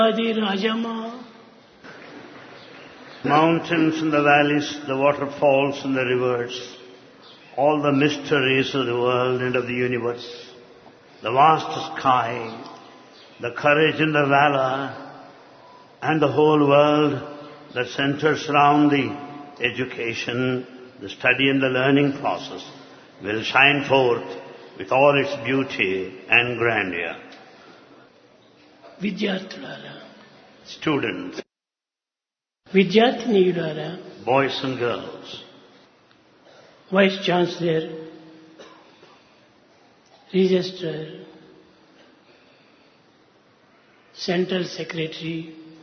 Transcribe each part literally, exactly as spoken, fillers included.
Mountains and the valleys, the waterfalls and the rivers, all the mysteries of the world and of the universe, the vast sky, the courage and the valor, and the whole world that centers around the education, the study and the learning process will shine forth with all its beauty and grandeur. విద్యార్థులారా, Students, విద్యార్థినీయులారా, boys and girls, vice chancellor, registrar, central secretary,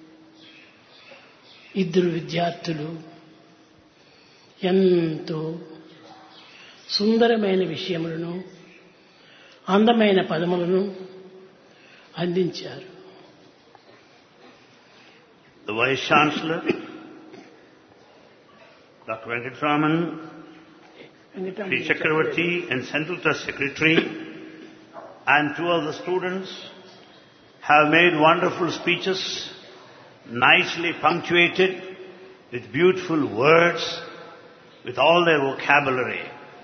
ఇద్దరు విద్యార్థులు ఎంతో సుందరమైన విషయములను, అందమైన పదములను అందించారు. the Vice Chancellor, Doctor Venkatraman, Sri Chakravarti and Central Trust Secretary, and two of the students have made wonderful speeches, nicely punctuated with beautiful words, with all their vocabulary.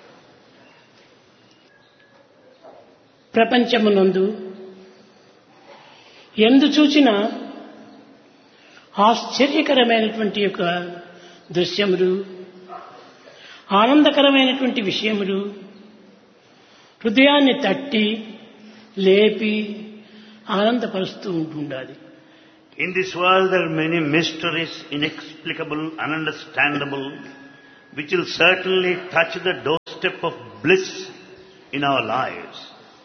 ప్రపంచమునందు ఎందు చూచినా ఆశ్చర్యకరమైనటువంటి యొక్క దృశ్యములు, ఆనందకరమైనటువంటి విషయములు హృదయాన్ని తట్టి లేపి ఆనందపరుస్తూ ఉంటుండాలి. In this world there are many mysteries, inexplicable, ununderstandable, which will certainly touch the doorstep of bliss in our lives.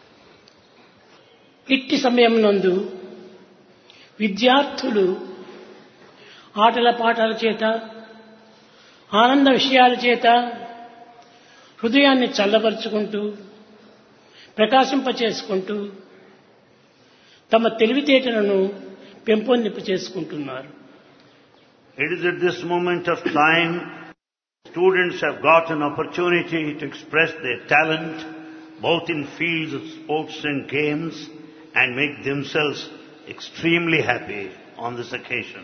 ఇట్టి సమయమునందు విద్యార్థులు ఆటల పాటల చేత, ఆనంద విషయాల చేత హృదయాన్ని చల్లబరుచుకుంటూ, ప్రకాశింపచేసుకుంటూ తమ తెలివితేటలను పెంపొందింపు చేసుకుంటున్నారు. It is at this moment of time students have got an opportunity to express their talent both in fields of sports and games and make themselves extremely happy on this occasion.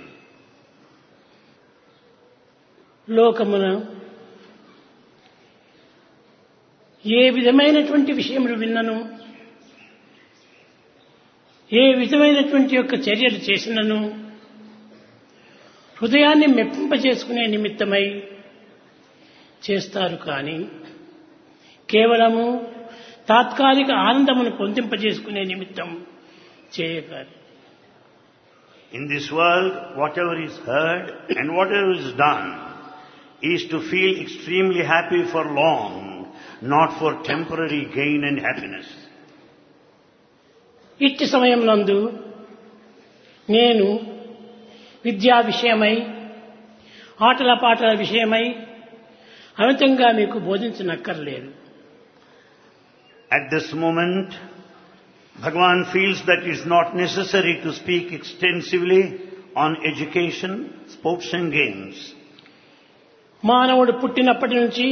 లోకమున ఏ విధమైనటువంటి విషయములు విన్నను, ఏ విధమైనటువంటి యొక్క చర్యలు చేసినను హృదయాన్ని మెప్పింపజేసుకునే నిమిత్తమై చేస్తారు. కానీ కేవలము తాత్కాలిక ఆనందమును పొందింపజేసుకునే నిమిత్తం చేయగలరు. In this world, whatever is heard and whatever is done is to feel extremely happy for long, not for temporary gain and happiness. ఇట్టి సమయమునందు నేను విద్యా విషయమై, ఆటల పాటల విషయమై అమితంగా మీకు బోధించనక్కర్లేదు. At this moment, Bhagavan feels that it is not necessary to speak extensively on education, sports and games. మానవుడు పుట్టినప్పటి నుంచి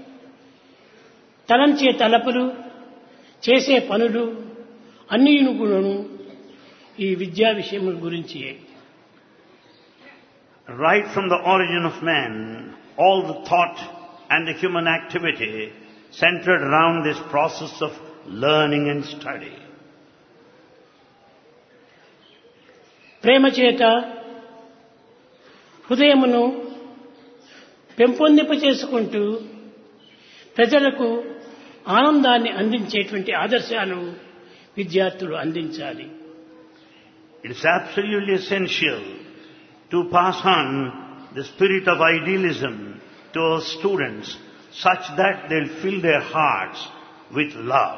తలంచే తలపులు, చేసే పనులు అన్నీను కూడాను ఈ విద్యా విషయముల గురించి. Right from the origin of man, all the thought and the human activity centered around this process of learning and study. ప్రేమ చేత హృదయమును పెంపొందింప చేసుకుంటూ ప్రజలకు ఆనందాన్ని అందించేటువంటి ఆదర్శాలు విద్యార్థులు అందించాలి. It is absolutely essential to pass on the spirit of idealism to our students such that they'll fill their hearts with love.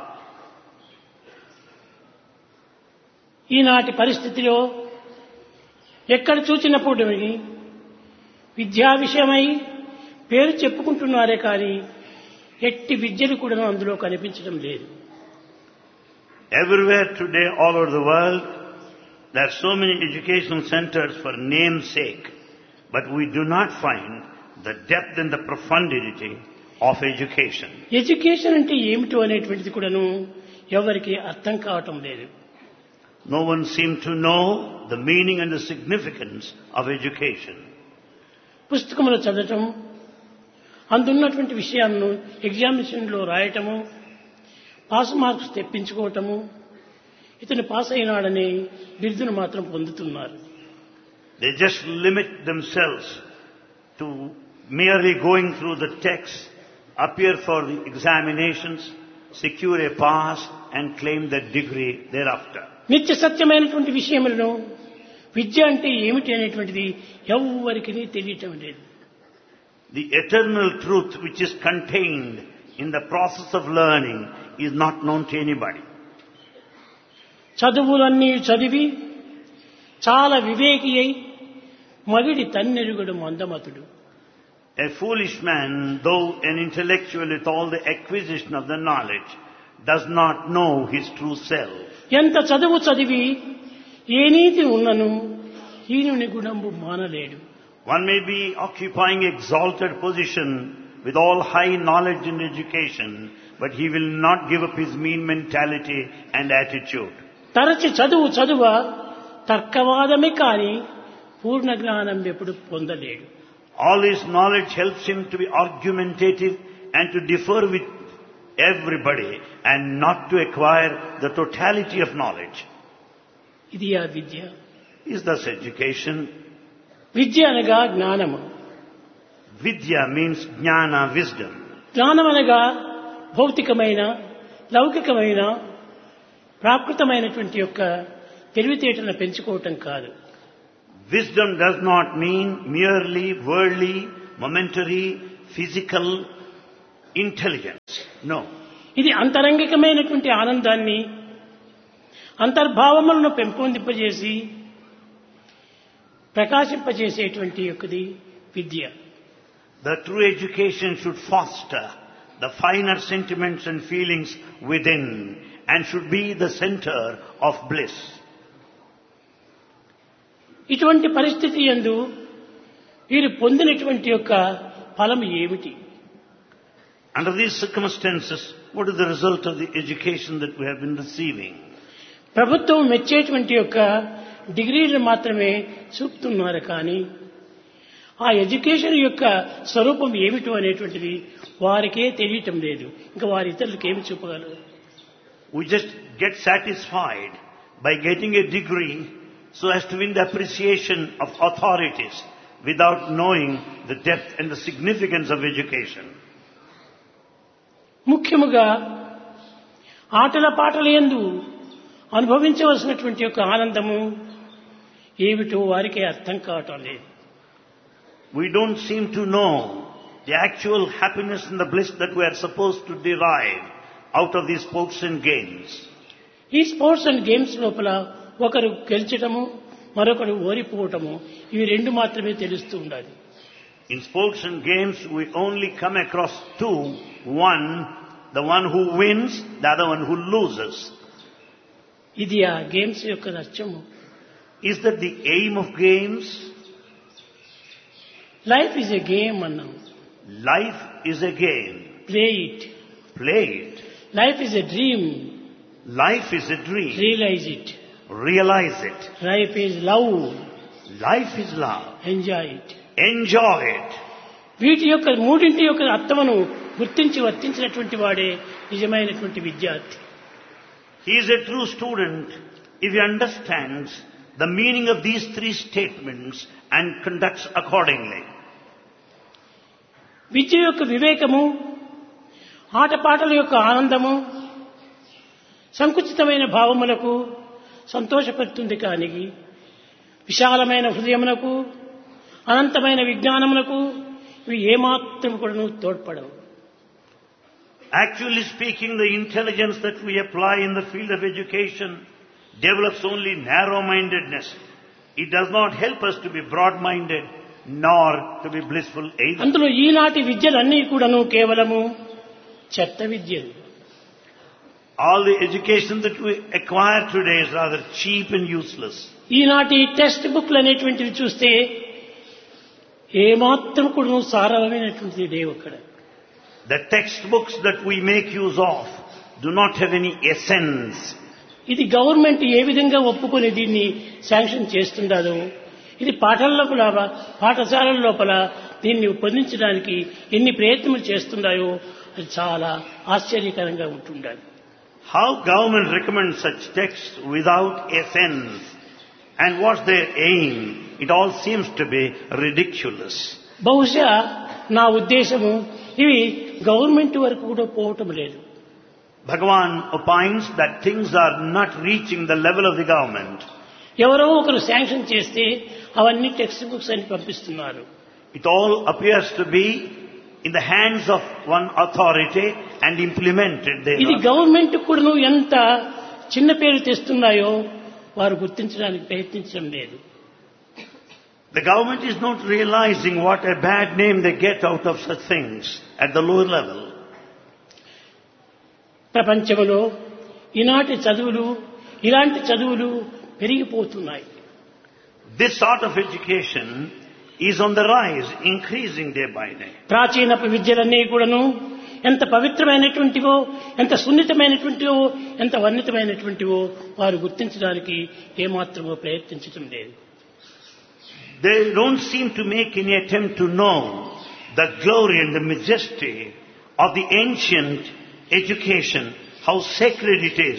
ఈనాటి పరిస్థితిలో ఎక్కడ చూచినప్పుడు విద్యా విషయమై పేరు చెప్పుకుంటున్నారే కానీ ఎట్టి విద్యలు కూడా అందులో కనిపించడం లేదు. Everywhere today, all over the world, there are so many educational centers for name's sake, but we do not find the depth and the profundity of education. Education అంటే ఏమిటో అనేటువంటిది కూడాను ఎవరికి అర్థం కావటం లేదు. No one seemed to know the meaning and the significance of education. పుస్తకములు చదవటం, అందున్నటువంటి విషయాలను ఎగ్జామినేషన్లో రాయటము, పాస్ మార్క్స్ తెప్పించుకోవటము, ఇతను పాస్ అయినాడనే బిరుదును మాత్రం పొందుతున్నారు. They just limit themselves to merely going through the text, appear for the examinations, secure a pass and claim that degree thereafter. నిత్య సత్యమైనటువంటి విషయములను విద్య అంటే ఏమిటి అనేటువంటిది ఎవ్వరికీ తెలియటం లేదు. The eternal truth which is contained in the process of learning is not known to anybody. చదువులన్నీ చదివి చాలా వివేకి అయి మగిడి తన్నెరుగుడు మందమతుడు. A foolish man, though an intellectual with all the acquisition of the knowledge, does not know his true self. ఎంత చదువు చదివి ఏ నీతి ఉన్నను హీనుని గుణంబు మానలేడు. One may be occupying exalted position with all high knowledge and education, but he will not give up his mean mentality and attitude. తరచి చదువు చదువ తర్కవాదమే కాని పూర్ణ జ్ఞానం ఎప్పుడు పొందలేడు. All his knowledge helps him to be argumentative and to differ with everybody and not to acquire the totality of knowledge. ఇది ఆ విద్య. Is thus education. విద్య అనగా జ్ఞానము. Vidya means jnana, wisdom. జ్ఞానం అనగా భౌతికమైన లౌకికమైన ప్రాకృతమైనటువంటి యొక్క తెలివితేటలను పెంచుకోవటం కాదు. Wisdom does not mean merely worldly, momentary, physical intelligence. No. ఇది అంతరంగికమైనటువంటి ఆనందాన్ని అంతర్భావములను పెంపొందింపజేసి ప్రకాశింపజేసేటువంటి యొక్కది విద్య. The true education should foster the finer sentiments and feelings within and should be the center of bliss. ఇటువంటి పరిస్థితి యందు వీరు పొందినటువంటి యొక్క ఫలం ఏమిటి? Under these circumstances, what is the result of the education that we have been receiving? ప్రభుత్వం మెచ్చేటువంటి యొక్క డిగ్రీలు మాత్రమే చూపుతున్నారు కానీ ఆ ఎడ్యుకేషన్ యొక్క స్వరూపం ఏమిటో అనేటువంటిది వారికే తెలియటం లేదు. ఇంకా వారి ఇతరులకు ఏమి చూపగలరు? We just get satisfied by getting a degree so as to win the appreciation of authorities without knowing the depth and the significance of education. ముఖ్యముగా ఆటల పాటల యందు అనుభవించవలసినటువంటి యొక్క ఆనందము ఏమిటో వారికి అర్థం కావటం లేదు. We don't seem to know the actual happiness and the bliss that we are supposed to derive out of these sports and games. ఈ స్పోర్ట్స్ అండ్ గేమ్స్ లోపల ఒకరు గెలిచటము మరొకరు ఓడిపోవటము ఇవి రెండు మాత్రమే తెలుస్తూ ఉండాలి. In sports and games we only come across two, one the one who wins, the other one who loses. ఇది ఆ గేమ్స్ యొక్క లక్ష్యము. Is that the aim of games? Life is a game అన్నాం. Life is a game. Play it. Play it. Life is a dream. Life is a dream. Realise it. Realize it. Life is love. Life is love. Enjoy it. Enjoy it. వీటి యొక్క మూడింటి యొక్క అర్థమును గుర్తించి వర్తించినటువంటి వాడే నిజమైనటువంటి విద్యార్థి. He is a true student if he understands the meaning of these three statements and conducts accordingly. విద్య యొక్క వివేకము, ఆటపాటల యొక్క ఆనందము సంకుచితమైన భావములకు సంతోషపడుతుంది కానీ విశాలమైన హృదయమునకు అనంతమైన విజ్ఞానమునకు ఇవి ఏమాత్రం కూడా తోడ్పడవు. Actually speaking, the intelligence that we apply in the field of education develops only narrow-mindedness. It does not help us to be broad-minded nor to be blissful either. అందులో ఈనాటి విద్యలన్నీ కూడాను కేవలము చెత్త విద్యలు. All the education that we acquire today is rather cheap and useless. ఈనాటి text బుక్లు అనేటువంటివి చూస్తే ఏమాత్రం కూడా సారమైనటువంటిది లేవు అక్కడ. The textbooks that we make use of do not have any essence ఇది గవర్నమెంట్ ఏ విధంగా ఒప్పుకొని దీన్ని శాంక్షన్ చేస్తుండదో, ఇది పాఠాల లోపల పాఠశాలల లోపల దీన్ని పొందించడానికి ఎన్ని ప్రయత్నాలు చేస్తున్నాయో అది చాలా ఆశ్చర్యకరంగా ఉంటుండాలి. How government recommends such texts without a sense and what's their aim, it all seems to be ridiculous. బహుశా నా ఉద్దేశము ఇవి గవర్నమెంట్ వరకు కూడా పోవటం లేదు. Bhagavan opines that things are not reaching the level of the government. ఎవరో ఒకరు శాంక్షన్ చేస్తే అవన్నీ టెక్స్ట్ బుక్స్ అని పంపిస్తున్నారు. It all appears to be in the hands of one authority and implemented there. ఇది గవర్నమెంట్ కూడా ఎంత చిన్న పేరు తెస్తున్నాయో వారు గుర్తించడానికి ప్రయత్నించడం లేదు. The government is not realizing what a bad name they get out of such things at the lower level. ప్రపంచంలో ఈనాటి చదువులు ఇలాంటి చదువులు పెరిగిపోతున్నాయి. This sort of education is on the rise, increasing day by day. ప్రాచీనపు విద్యలన్నీ కూడాను ఎంత పవిత్రమైనటువంటివో, ఎంత సున్నితమైనటువంటివో, ఎంత వర్ణితమైనటువంటివో వారు గుర్తించడానికి ఏమాత్రమో ప్రయత్నించడం లేదు. They don't seem to make any attempt to know the glory and the majesty of the ancient education, how sacred it is.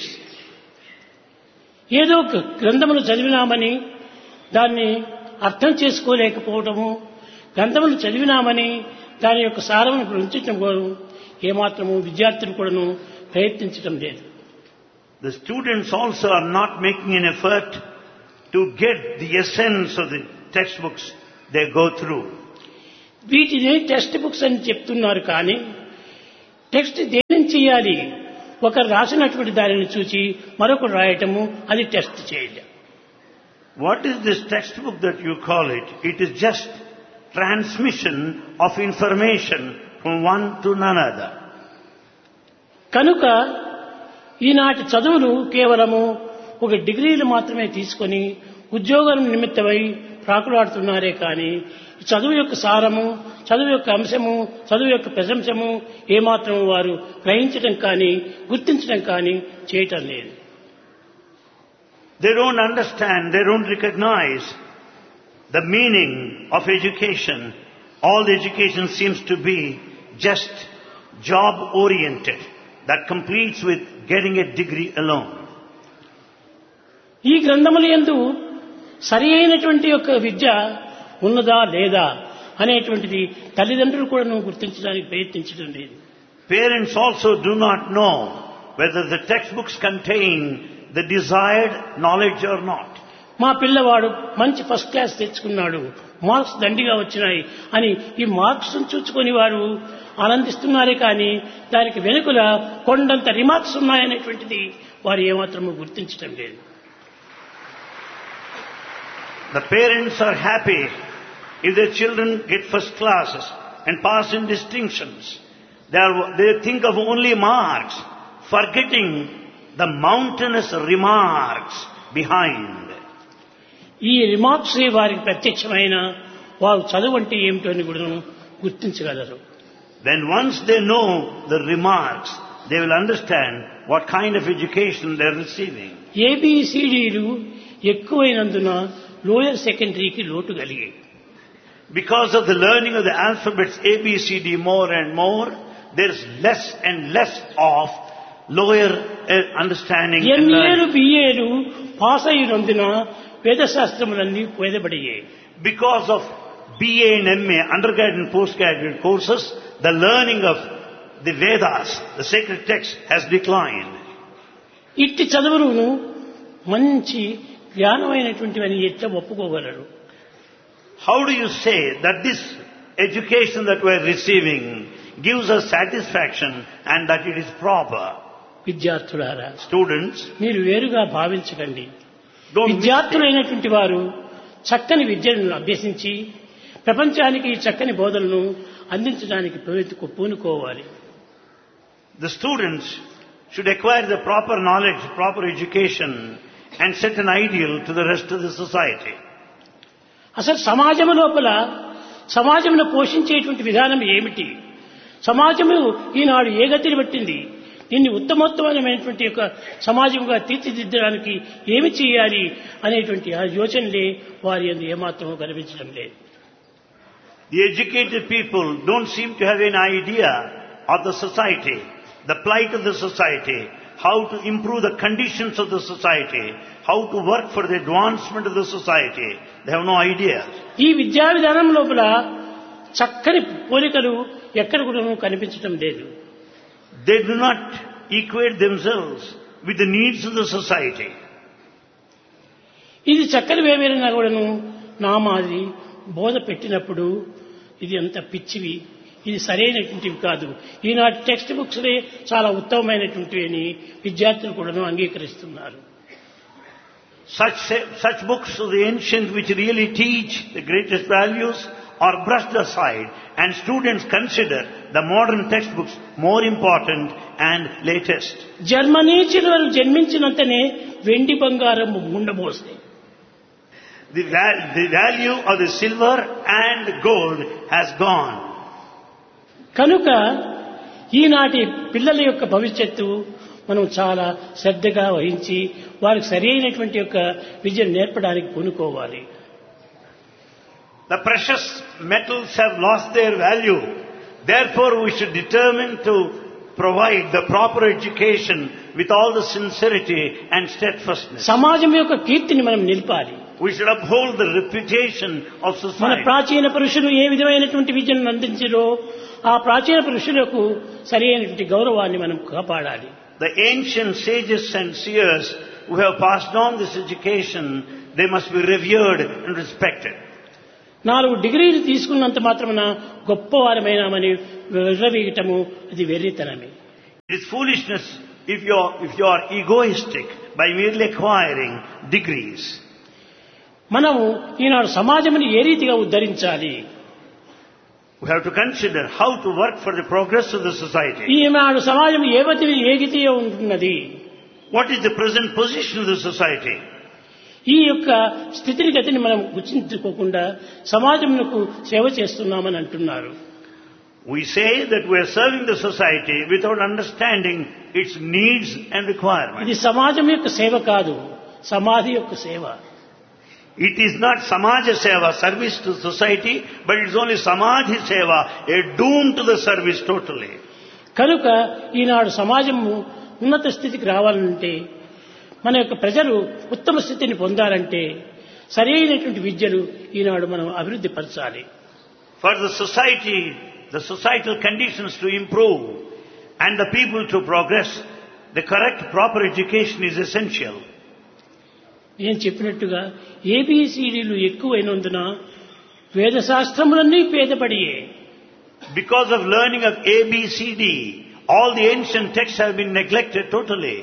ఏదో ఒక గ్రంథమును చదివినామని దాన్ని అర్థం చేసుకోలేకపోవటము, గ్రంథమును చదివినామని దాని యొక్క సారమును గ్రహించటం ఏమాత్రము విద్యార్థులు కూడాను ప్రయత్నించడం లేదు. The students also are not making an effort to get the essence of the textbooks they go through. వీటిని టెక్స్ట్ బుక్స్ అని చెప్తున్నారు కానీ టెక్స్ట్ దేని చేయాలి, ఒకరు రాసినటువంటి దానిని చూసి మరొకరు రాయటము అది టెస్ట్ చేయడం. What is this textbook that you call it? It is just transmission of information from one to another. కనుక ఈనాటి చదువులు కేవలము ఒక డిగ్రీలు మాత్రమే తీసుకొని ఉద్యోగం నిమిత్తమై ప్రాకులాడుతున్నారే కానీ చదువు యొక్క సారము, చదువు యొక్క అంశము, చదువు యొక్క ప్రశంసము ఏమాత్రం వారు గ్రహించడం కానీ గుర్తించడం కానీ చేయటం లేదు. They don't understand, they don't recognize the meaning of education. All the education seems to be just job oriented, that completes with getting a degree alone. ఈ గ్రంథముల యందు సరి అయినటువంటి యొక్క విద్య ఉన్నదా లేదా అనేటువంటిది తల్లిదండ్రులు కూడా గుర్తించడానికి ప్రయత్నించడం లేదు. Parents also do not know whether the textbooks contain the desired knowledge or not. మా పిల్లవాడు మంచి ఫస్ట్ క్లాస్ తెచ్చుకున్నాడు, మార్క్స్ దండిగా వచ్చినాయి అని ఈ మార్క్స్ చూసుకొని వారు ఆనందిస్తున్నారే కానీ దానికి వెనుకల కొండంత రిమార్క్స్ ఉన్నాయనేటువంటిది వారు ఏమాత్రము గుర్తించడం లేదు. The parents are happy if their children get first classes and pass in distinctions. They, are, they think of only marks, forgetting the mountainous remarks behind. ఈ రిమార్క్స్ వారికి ప్రత్యక్షమైన వారు చదువు అంటే ఏమిటో అని కూడా గుర్తించగలరు. Then once they know the remarks, they will understand what kind of education they are receiving. ఏబిసిడీలు ఎక్కువైనందున లోయర్ సెకండరీకి లోటు కలిగాయి. Because of the learning of the alphabets A B C D more and more, there is less and less of lower uh, understanding and ఎంఏలు learning. బిఏలు pass అయినందున వేదశాస్త్రములన్నీ పేదపడియాయి. Because of B A and M A, undergraduate and postgraduate courses, the learning of the Vedas, the sacred text, has declined. ఇట్టి చదువులను మంచి జ్ఞానమైనటువంటివని ఎట్లా ఒప్పుకోగలరు? How do you say that this education that we are receiving gives us satisfaction and that it is proper? విద్యార్థులారా, Students, మీరు వేరుగా భావించకండి. don't విద్యార్థులైనటువంటి వారు చక్కని విద్యను అభ్యసించి ప్రపంచానికి ఈ చక్కని బోధనను అందించడానికి పూనుకోవాలి. The students should acquire the proper knowledge, proper education and set an ideal to the rest of the society. అసలు సమాజం లోపల సమాజమును పోషించేటువంటి విధానం ఏమిటి? సమాజము ఈనాడు ఏ గతిని పట్టింది? దీన్ని ఉత్తమోత్తమైనటువంటి యొక్క సమాజంగా తీర్చిదిద్దడానికి ఏమి చేయాలి అనేటువంటి ఆ యోచనలే వారి యందు ఏమాత్రం కనిపించడం లేదు. The educated people don't seem to have an idea of the society, the plight of the society, how to improve the conditions of the society, how to work for the advancement of the society. They have no idea. ఈ విద్యా విధానం లోపల చక్కని పోలికలు ఎక్కడ కూడా కనిపించడం లేదు. They do not equate themselves with the needs of the society. ఇది చక్కని వేవేరైనా కూడాను నా మాది బోధ పెట్టినప్పుడు ఇది అంత పిచ్చివి, ఇది సరైనటువంటివి కాదు, ఈనాటి టెక్స్ట్ బుక్స్లే చాలా ఉత్తమమైనటువంటివి అని విద్యార్థులు కూడాను అంగీకరిస్తున్నారు. Such, such books of the ancient which really teach the greatest values are brushed aside, and students consider the modern textbooks more important and latest. Germany చిలువలు జన్మించినంతనే వెండి బంగారం ఉండబోస్తాయి. The, val- the value of the silver and gold has gone. కనుక ఈనాటి పిల్లల యొక్క భవిష్యత్తు మనం చాలా శ్రద్ధగా వహించి వారికి సరి అయినటువంటి యొక్క విద్యను నేర్పడానికి పూనుకోవాలి. The precious metals have lost their value. Therefore, we should determine to provide the proper education with all the sincerity and steadfastness. సమాజం యొక్క కీర్తిని మనం నిలపాలి. We should uphold the reputation of మన society. ప్రాచీన పురుషులు ఏ విధమైనటువంటి విద్యను అందించారో ఆ ప్రాచీన పురుషులకు సరి అయినటువంటి గౌరవాన్ని మనం కాపాడాలి. The ancient sages and seers who have passed on this education, they must be revered and respected. నాలుగు డిగ్రీలు తీసుకున్నంత మాత్రమున గొప్పవారమైనామని విర్రవీగటము అది వెర్రితనమే. It is foolishness if you are, if you are egoistic by merely acquiring degrees. మనము ఈనాడు సమాజముని ఏ రీతిగా ఉద్ధరించాలి, We have to consider how to work for the progress of the society. ఈనాడు సమాజం ఏ గతి ఏ గతిలో ఉంటున్నది, What is the present position of the society? ఈ యొక్క స్థితిని గతిని మనం గుర్తించుకోకుండా సమాజమునకు సేవ చేస్తున్నామని అంటున్నారు. We say that we are serving the society without understanding its needs and requirements. ఇది సమాజం యొక్క సేవ కాదు, సమాధి యొక్క సేవ. It is not Samaja Seva, service to society, but it is only Samadhi Seva, a doom to the service totally. కనుక ఈనాడు సమాజము ఉన్నత స్థితికి రావాలంటే, మన యొక్క ప్రజలు ఉత్తమ స్థితిని పొందాలంటే సరైనటువంటి విద్యను ఈనాడు మనం అభివృద్ధి పరచాలి. For the society, the societal conditions to improve and the people to progress, the correct proper education is essential. నేను చెప్పినట్టుగా ఏబిసిడీలు ఎక్కువైనందున వేదశాస్త్రములన్నీ పేదపడియే. Because of learning of A, B, C, D, all the ancient texts have been neglected totally.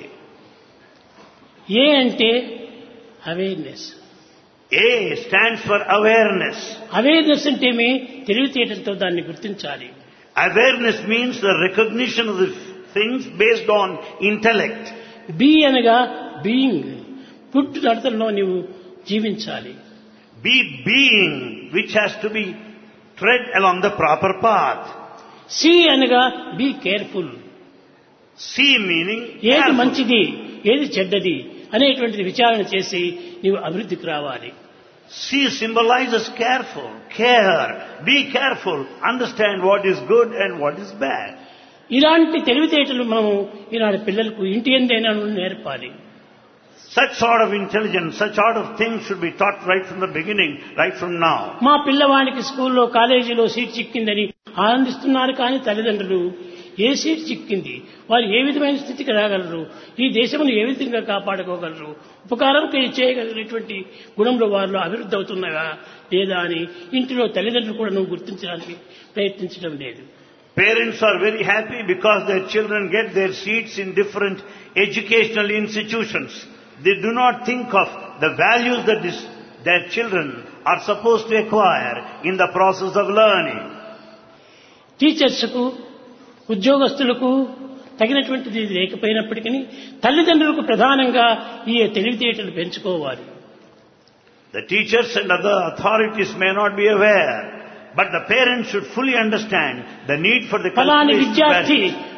ఏ అంటే awareness. A stands for awareness. Awareness అంటే మీ తెలివితేటలతో దాన్ని గుర్తించాలి. Awareness means the recognition of the things based on intellect. B అనగా being, పుట్టు నడతల్లో నీవు జీవించాలి. Be being which has to be tread along the proper path. C అనగా బీ కేర్ఫుల్. C meaning ఏది careful. మంచిది ఏది చెడ్డది అనేటువంటిది విచారణ చేసి నీవు అభివృద్ధికి రావాలి. C symbolizes careful, care, be careful, understand what is good and what is bad. ఇలాంటి తెలివితేటలు మనము ఈనాడు పిల్లలకు ఇంటి ఎందైనా నేర్పాలి. Such sort of intelligence, such sort of things should be taught right from the beginning, right from now. మా పిల్లవానికి స్కూల్లో కాలేజీలో seat చిక్కిందని ఆనందిస్తున్నారు, కానీ తల్లిదండ్రులు ఏ సీట్ చిక్కింది, వారు ఏ విధమైన స్థితికి రాగలరు, ఈ దేశమును ఏ విధంగా కాపాడుకోగలరు, ఉపకారం చేయగలిగినటువంటి గుణంలో వారిలో అభివృద్ధి అవుతున్నాయా లేదా అని ఇంటిలో తల్లిదండ్రులు కూడా నువ్వు గుర్తించడానికి ప్రయత్నించడం లేదు. Parents are very happy because their children get their seats in different educational institutions. They do not think of the values that this, their children are supposed to acquire in the process of learning. టీచర్స్కు ఉద్యోగస్తులకు తగినటువంటిది లేకపోయినప్పటికీ తల్లిదండ్రులకు ప్రధానంగా ఈ తెలివితేటలు పెంచుకోవాలి. The teachers and other authorities may not be aware, but the parents should fully understand the need for the ఫలాని cultivation of విద్యార్థి values.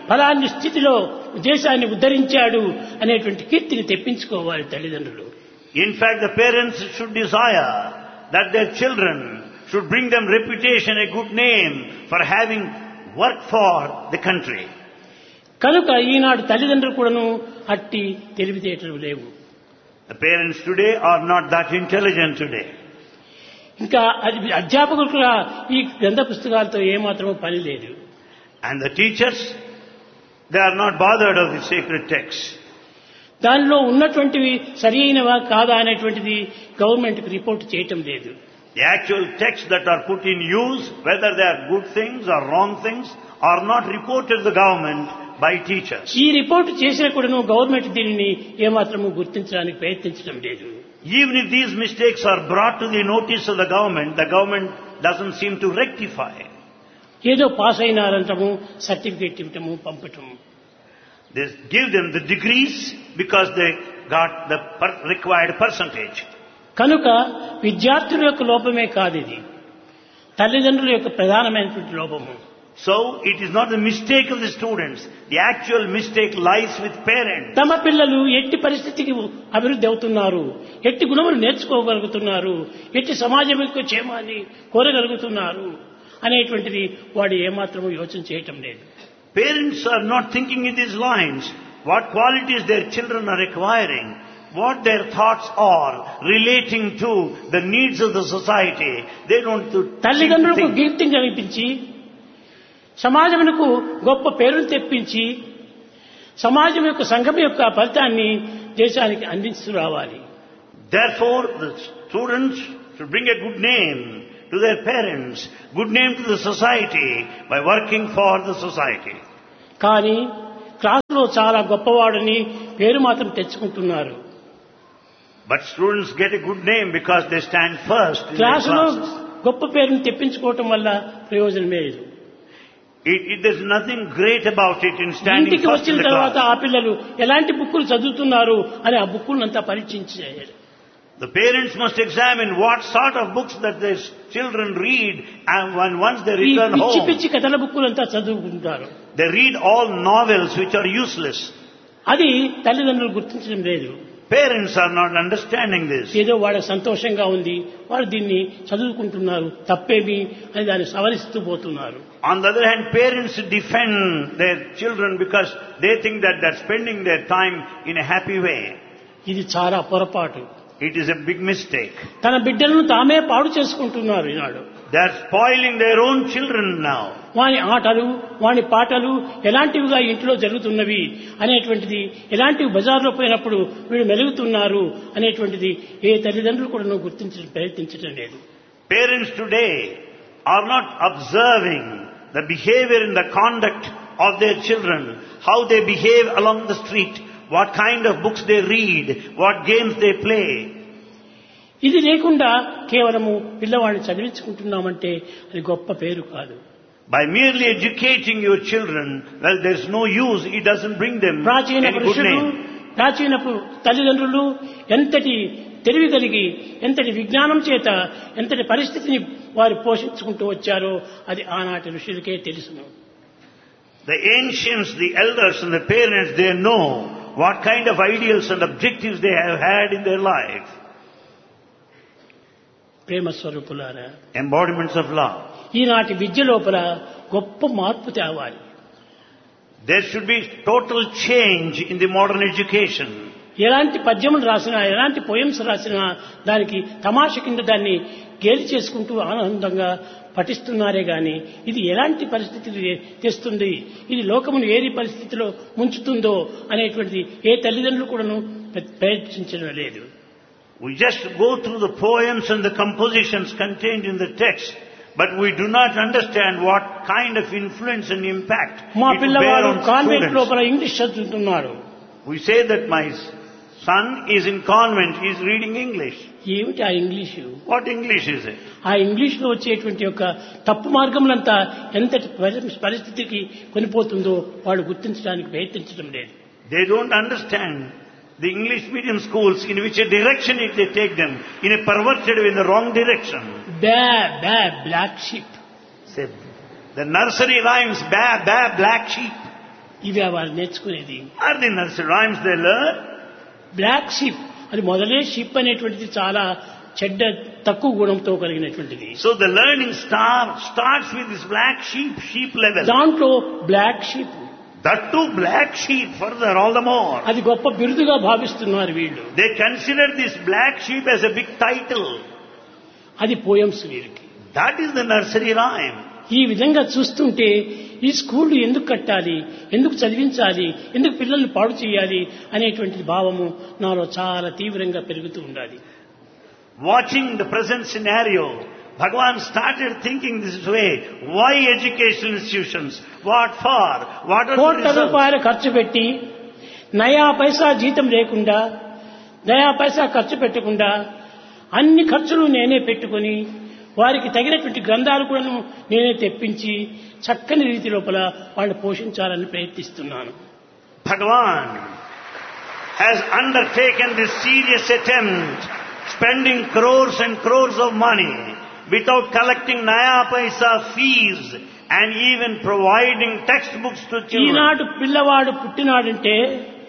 ఫలాన్ని స్థితిలో దేశాన్ని ఉద్ధరించాడు అనేటువంటి కీర్తిని తెప్పించుకోవాలి తల్లిదండ్రులు. In fact, the parents should desire that their children should bring them reputation, a good name for having worked for the country. కనుక ఈనాడు తల్లిదండ్రులు కూడాను అట్టి తెలివితేటలు లేవు. The parents today are not that intelligent today. ఇంకా అధ్యాపకులు కూడా ఈ గ్రంథ పుస్తకాలతో ఏమాత్రమూ పని లేదు. And the teachers, they are not bothered of the sacred text. దానిలో ఉన్నటువంటివి సరైనవా కాదా అనేటువంటిది గవర్నమెంట్కి రిపోర్ట్ చేయటం లేదు. The actual texts that are put in use, whether they are good things or wrong things, are not reported to the government by teachers. ఈ report చేసినా కూడాను గవర్నమెంట్ దీనిని ఏమాత్రము గుర్తించడానికి ప్రయత్నించడం లేదు. Even if these mistakes are brought to the notice of the government, the government doesn't seem to rectify. ఏదో pass అయినారంటము, certificate ఇవ్వటము, పంపటము. They give them the degrees because they got the per- required percentage. కనుక విద్యార్థుల యొక్క లోపమే కాదు ఇది, తల్లిదండ్రుల యొక్క ప్రధానమైనటువంటి లోపము. So it is not the mistake of the students. The actual mistake lies with parents. తమ పిల్లలు ఎట్టి పరిస్థితికి అభివృద్ధి అవుతున్నారు, ఎట్టి గుణములు నేర్చుకోగలుగుతున్నారు, ఎట్టి సమాజం యొక్క క్షేమాన్ని కోరగలుగుతున్నారు అనేటువంటిది వాడు ఏమాత్రము యోచన చేయటం లేదు. Parents are not thinking in these lines. What qualities their children are acquiring, what their thoughts are relating to the needs of the society. They don't to తల్లిదండ్రులకు కీర్తిని కనిపించి, సమాజమునకు గొప్ప పేరును తెప్పించి, సమాజం యొక్క సంఘం యొక్క ఫలితాన్ని దేశానికి అందిస్తూ రావాలి. Therefore, the students should bring a good name to their parents, good name to the society by working for the society. కానీ క్లాసులో చాలా గొప్పవాడని పేరు మాత్రం తెచ్చుకుంటున్నారు. But students get a good name because they stand first in their క్లాసులో classes. గొప్ప పేరును తెప్పించుకోవటం వల్ల ప్రయోజనమే లేదు. It, it, there's nothing great about it in standing ఇంటికి first వచ్చిన in the తర్వాత class. ఆ పిల్లలు ఎలాంటి బుక్కులు చదువుతున్నారు అని ఆ బుక్కులంతా పరీక్షించారు. The parents must examine what sort of books that their children read, and when once they ఈ return పిచ్చి home, పిచ్చి కథల బుక్కులంతా చదువుకుంటారు. they read all novels which are useless. అది తల్లిదండ్రులు గుర్తించడం లేదు. Parents are not understanding this. ఏదో వాళ్ళ సంతోషంగా ఉంది, వాళ్ళు దీన్ని చదువుకుంటున్నారు, తప్పేమి అని దాన్ని సవరిస్తూ పోతున్నారు. On the other hand, parents defend their children because they think that they're spending their time in a happy way. ఇది చాలా పొరపాటు. It is a big mistake. తన బిడ్డలను తామే పాడు చేసుకుంటున్నారు ఈనాడు. They're spoiling their own children now. వాని ఆటలు, వాని పాటలు ఎలాంటివిగా ఇంట్లో జరుగుతున్నవి అనేటువంటిది, ఎలాంటివి బజార్లో పోయినప్పుడు వీళ్ళు మెలుగుతున్నారు అనేటువంటిది ఏ తల్లిదండ్రులు కూడా గుర్తించడం ప్రయత్నించడం లేదు. Parents today are not observing the behavior and the conduct of their children, how they behave along the street, what kind of books they read, what games they play. ఇది లేకుండా కేవలము పిల్లవాడిని చదివించుకుంటున్నామంటే అది గొప్ప పేరు కాదు. By merely educating your children, well, there's no use. It doesn't bring them ప్రాచీన any good పురుషులు, name. ప్రాచీన తల్లిదండ్రులు ఎంతటి తెలివి కలిగి, ఎంతటి విజ్ఞానం చేత, ఎంతటి పరిస్థితిని వారు పోషించుకుంటూ వచ్చారో అది ఆనాటి ఋషులకే తెలుసును. The ancients, the elders and the parents, they know what kind of ideals and objectives they have had in their life. ప్రేమ స్వరూపులారా, Embodiments of love. ఈనాటి విద్య లోపల గొప్ప మార్పు తేవాలి. There should be total change in the modern education. ఎలాంటి పద్యములు రాసినా, ఎలాంటి poems రాసినా దానికి తమాష కింద దాన్ని గేలి చేసుకుంటూ ఆనందంగా పఠిస్తున్నారే గాని ఇది ఎలాంటి పరిస్థితులు తెస్తుంది, ఇది లోకమును ఏది పరిస్థితిలో ముంచుతుందో అనేటువంటిది ఏ తల్లిదండ్రులు కూడాను ప్రయత్నించడం లేదు. We just go through the poems and the compositions contained in the text, but we do not understand what kind of influence and impact మా it will bear పిల్లవాడు on కాన్వెంట్ students. లోపల ఇంగ్లీష్ చదువుతున్నాడు. We say that my son is in convent, he is reading English. ఏమిటి ఆ English? What English is it? ఆ English లో వచ్చేటువంటి యొక్క తప్పు మార్గములంతా ఎంతటి పరిస్థితికి కొనిపోతుందో వాడు గుర్తించడానికి ప్రయత్నించడం లేదు. They don't understand the English medium schools in which a direction if they take them, in a perverted way, in the wrong direction. Ba, ba, black sheep. Say, the nursery rhymes, ba, ba, black sheep. ఇవి వారు నేర్చుకునేది. Are the nursery rhymes they learn? Black sheep అది మొదలే ship అనేటువంటిది చాలా చెడ్డ తక్కువ గుణంతో కలిగినటువంటిది. So the learning start, starts with this black sheep, sheep level. దాంట్లో black sheep, That too black sheep further, all the more. అది గొప్ప బిరుదుగా భావిస్తున్నారు వీళ్ళు. They consider this black sheep as a big title. అది పోయమ్స్ వీరికి. That is the nursery rhyme. ఈ విధంగా చూస్తుంటే ఈ స్కూల్ ఎందుకు కట్టాలి, ఎందుకు చదివించాలి, ఎందుకు పిల్లల్ని పాడు చేయాలి అనేటువంటి భావము నాలో చాలా తీవ్రంగా పెరుగుతూ ఉండాలి. Watching the present scenario, Bhagavan started thinking this way. Why educational institutions? What for? What are the కోట్ల results? రూపాయలు ఖర్చు పెట్టి నయా పైసా జీతం లేకుండా, నయా పైసా ఖర్చు పెట్టకుండా అన్ని ఖర్చులు నేనే పెట్టుకొని వారికి తగినటువంటి గ్రంథాలు కూడా నేనే తెప్పించి చక్కని రీతి లోపల వాళ్ళని పోషించాలని ప్రయత్నిస్తున్నాను. Bhagavan has undertaken this serious attempt, spending crores and crores of money without collecting naya paisa fees and even providing textbooks to children. ఈనాడు పిల్లవాడు పుట్టినాడంటే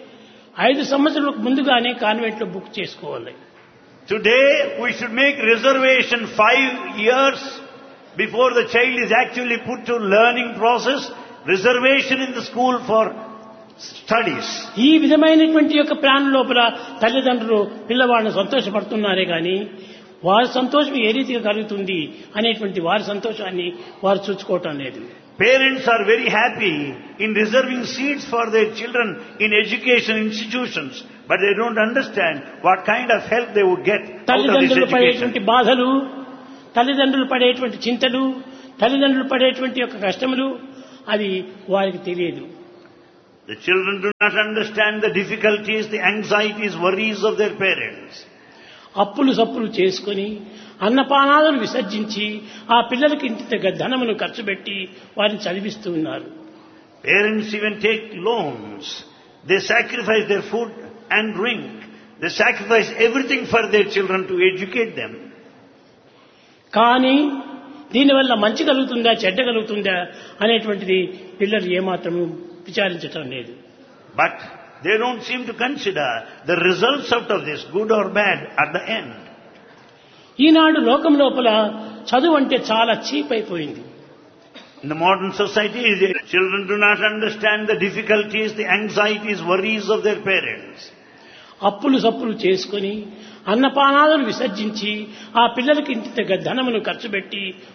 ఐదు సంవత్సరాలకు ముందుగానే కాన్వెంట్ లో బుక్ చేసుకోవాలి. Today we should make reservation five years before the child is actually put to learning process, reservation in the school for studies. ఈ విధమైనటువంటి యొక్క plan లోపల తల్లిదండ్రులు పిల్లవాడిని సంతోషపడుతున్నారే కానీ వారి సంతోషం ఏ రీతిగా కలుగుతుంది అనేటువంటి వారి సంతోషాన్ని వారు చూసుకోవటం లేదు. Parents are very happy in reserving seats for their children in education institutions, but they don't understand what kind of help they would get out of this తల్లిదండ్రులు education. పడేటువంటి బాధలు, తల్లిదండ్రులు పడేటువంటి చింతలు, తల్లిదండ్రులు పడేటువంటి యొక్క కష్టములు అది వారికి తెలియదు. The children do not understand the difficulties, the anxieties, worries of their parents. అప్పులు సప్పులు చేసుకొని అన్నపానాలను విసర్జించి ఆ పిల్లలకి ఇంత ధనమును ఖర్చు పెట్టి వారిని చదివిస్తూ ఉన్నారు. Parents even take loans. They sacrifice their food and drink. They sacrifice everything for their children to educate them. కానీ దీనివల్ల మంచి కలుగుతుందా చెడ్డ కలుగుతుందా అనేటువంటిది పిల్లలు ఏమాత్రము విచారించటం లేదు. But they don't seem to consider the results out of this, good or bad, at the end. ఈనాడు లోకం లోపల చదువు అంటే చాలా చీప్ అయిపోయింది. In the modern society, the children do not understand the difficulties, the anxieties, worries of their parents. అప్పులు సప్పులు చేసుకొని అన్నపానాలను విసర్జించి ఆ పిల్లలకి ఇంత ధనమును ఖర్చు పెట్టి